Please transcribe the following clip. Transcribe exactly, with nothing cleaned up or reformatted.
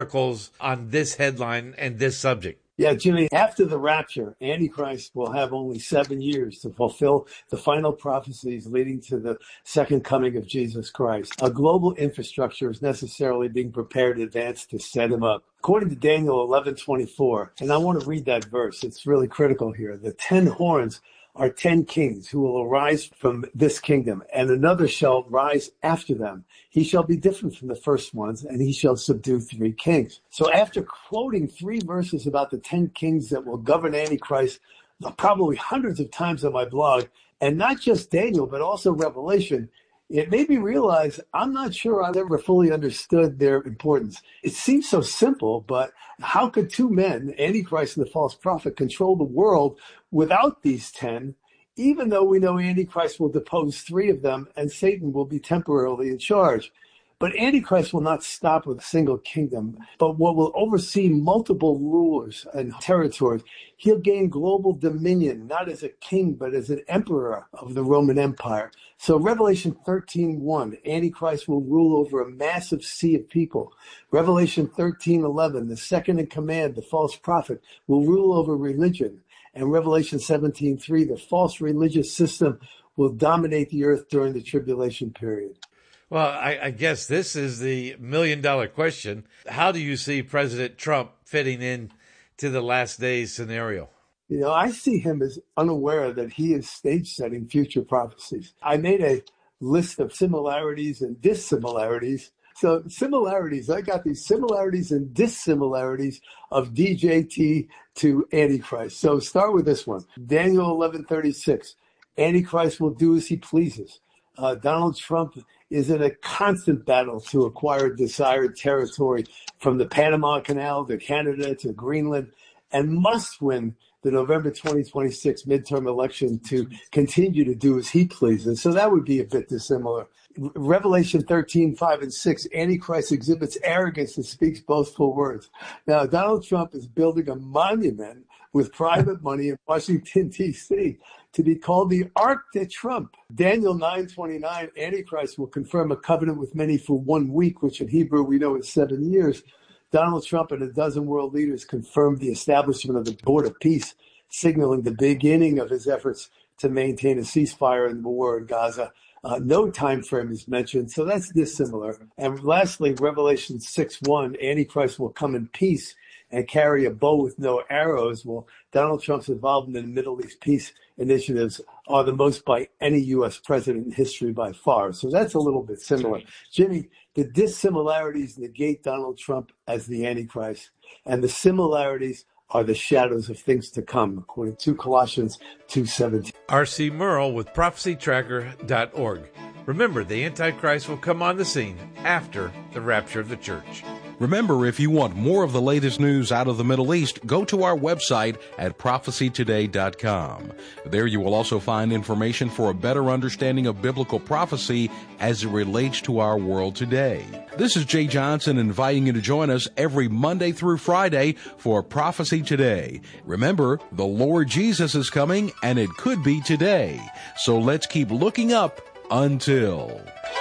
articles on this headline and this subject. Yeah, Jimmy, after the rapture, Antichrist will have only seven years to fulfill the final prophecies leading to the second coming of Jesus Christ. A global infrastructure is necessarily being prepared in advance to set him up. According to Daniel eleven twenty-four, and I want to read that verse, it's really critical here. The ten horns are ten kings who will arise from this kingdom, and another shall rise after them. He shall be different from the first ones, and he shall subdue three kings. So after quoting three verses about the ten kings that will govern Antichrist, probably hundreds of times on my blog, and not just Daniel, but also Revelation, it made me realize I'm not sure I've ever fully understood their importance. It seems so simple, but how could two men, Antichrist and the false prophet, control the world without these ten, even though we know Antichrist will depose three of them and Satan will be temporarily in charge? But Antichrist will not stop with a single kingdom, but what will oversee multiple rulers and territories. He'll gain global dominion, not as a king, but as an emperor of the Roman Empire. So Revelation thirteen one, Antichrist will rule over a massive sea of people. Revelation thirteen eleven, the second in command, the false prophet, will rule over religion. And Revelation seventeen three, the false religious system will dominate the earth during the tribulation period. Well, I, I guess this is the million-dollar question. How do you see President Trump fitting in to the last days scenario? You know, I see him as unaware that he is stage-setting future prophecies. I made a list of similarities and dissimilarities. So similarities, I got these similarities and dissimilarities of D J T to Antichrist. So start with this one. Daniel eleven thirty-six, Antichrist will do as he pleases. Uh, Donald Trump is in a constant battle to acquire desired territory from the Panama Canal to Canada to Greenland, and must win the November twenty twenty-six midterm election to continue to do as he pleases. So that would be a bit dissimilar. Revelation thirteen, five and six, Antichrist exhibits arrogance and speaks boastful words. Now, Donald Trump is building a monument with private money in Washington, D C to be called the Arc de Trump. Daniel nine twenty-nine, Antichrist will confirm a covenant with many for one week, which in Hebrew we know is seven years. Donald Trump and a dozen world leaders confirmed the establishment of the Board of Peace, signaling the beginning of his efforts to maintain a ceasefire in the war in Gaza. Uh, no time frame is mentioned, so that's dissimilar. And lastly, Revelation six one, Antichrist will come in peace and carry a bow with no arrows. Well, Donald Trump's involvement in Middle East peace initiatives are the most by any U S president in history by far. So that's a little bit similar. Jimmy, the dissimilarities negate Donald Trump as the Antichrist, and the similarities are the shadows of things to come, according to Colossians two seventeen. R C Merle with prophecy tracker dot org. Remember, the Antichrist will come on the scene after the rapture of the church. Remember, if you want more of the latest news out of the Middle East, go to our website at prophecy today dot com. There you will also find information for a better understanding of biblical prophecy as it relates to our world today. This is Jay Johnson inviting you to join us every Monday through Friday for Prophecy Today. Remember, the Lord Jesus is coming, and it could be today. So let's keep looking up until...